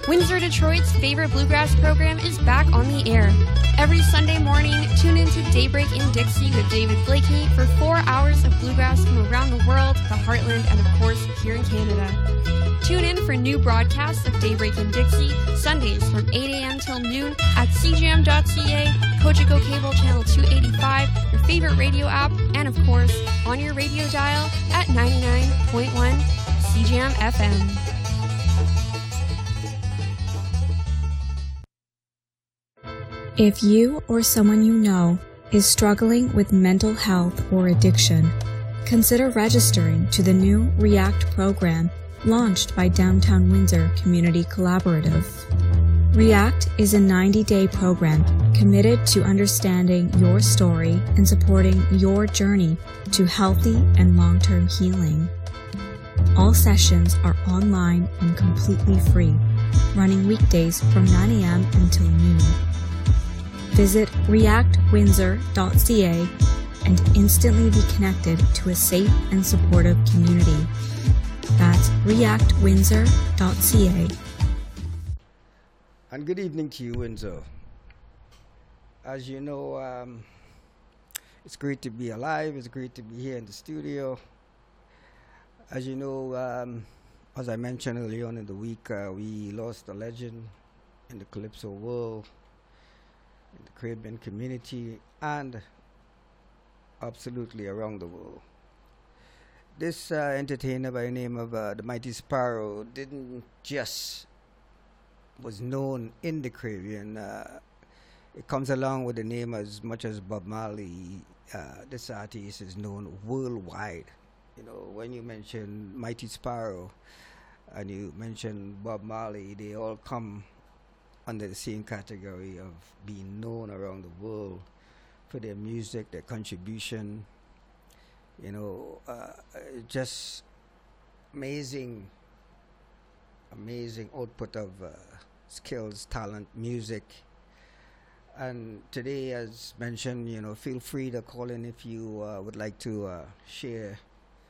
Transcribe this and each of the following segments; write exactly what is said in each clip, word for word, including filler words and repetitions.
Windsor, Detroit's favorite bluegrass program is back on the air. Every Sunday morning, tune into Daybreak in Dixie with David Blakey for four hours of bluegrass from around the world, the heartland, and of course, here in Canada. Tune in for new broadcasts of Daybreak in Dixie, Sundays from eight a.m. till noon at c jam dot c a, Cogeco Cable Channel two eighty-five, your favorite radio app, and of course, on your radio dial at ninety-nine point one C Jam F M. If you or someone you know is struggling with mental health or addiction, consider registering to the new REACT program launched by Downtown Windsor Community Collaborative. REACT is a ninety-day program committed to understanding your story and supporting your journey to healthy and long-term healing. All sessions are online and completely free, running weekdays from nine a.m. until noon. Visit react windsor dot c a and instantly be connected to a safe and supportive community. That's react windsor dot c a. And good evening to you, Windsor. As you know, um, it's great to be alive. It's great to be here in the studio. As you know, um, as I mentioned earlier on in the week, uh, we lost a legend in the Calypso world, in the Caribbean community, and absolutely around the world. This uh, entertainer by the name of uh, the Mighty Sparrow didn't just was known in the Caribbean. Uh, it comes along with the name as much as Bob Marley. Uh, this artist is known worldwide. You know, when you mention Mighty Sparrow and you mention Bob Marley, they all come under the same category of being known around the world for their music, their contribution. You know, uh, just amazing, amazing output of uh, skills, talent, music. And today, as mentioned, you know, feel free to call in if you uh, would like to uh, share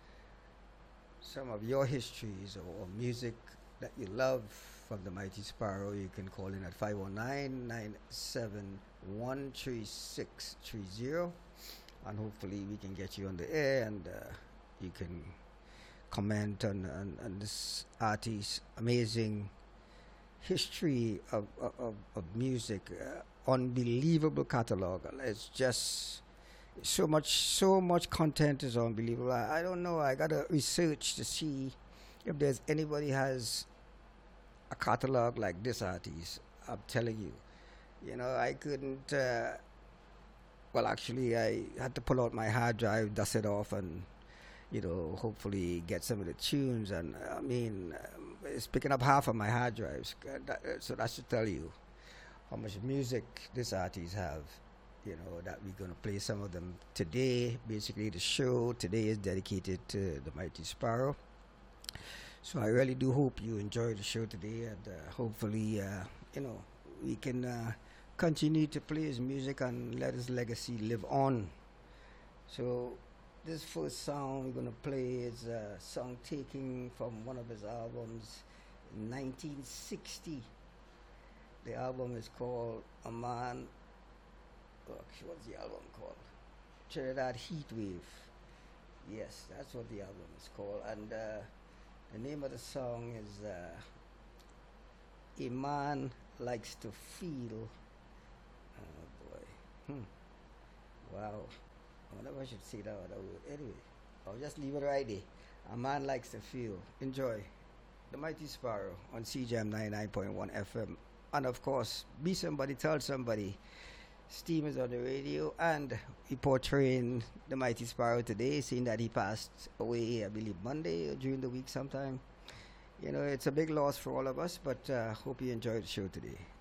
some of your histories or, or music that you love from the Mighty Sparrow. You can call in at five oh nine, nine seven one, three six three zero, and hopefully we can get you on the air and uh, you can comment on, on, on this artist's amazing history of, of, of music, uh, unbelievable catalog. It's just so much, so much content is unbelievable. I, I don't know, I gotta research to see if there's anybody has a catalog like this artist. I'm telling you, you know, I couldn't, uh, well, actually, I had to pull out my hard drive, dust it off, and, you know, hopefully get some of the tunes. And, I mean, um, it's picking up half of my hard drives. Uh, that, uh, so that should tell you how much music this artist have, you know, that we're going to play some of them today. Basically, the show today is dedicated to the Mighty Sparrow. So I really do hope you enjoy the show today, and uh, hopefully, uh, you know, we can uh, continue to play his music and let his legacy live on. So this first song we're going to play is a song taken from one of his albums in nineteen sixty. The album is called A Man, oh, what's the album called? Trinidad Heatwave. Yes, that's what the album is called. And uh, the name of the song is uh, A Man Likes to Feel. Oh boy. Hmm. Wow. I wonder if I should say that other word. Anyway, I'll just leave it right there. A Man Likes to Feel. Enjoy. The Mighty Sparrow on C Jam ninety-nine point one F M. And of course, be somebody, tell somebody. Steam is on the radio, and we portraying the Mighty Sparrow today, seeing that he passed away, I believe, Monday or during the week sometime. You know, it's a big loss for all of us, but uh, hope you enjoyed the show today.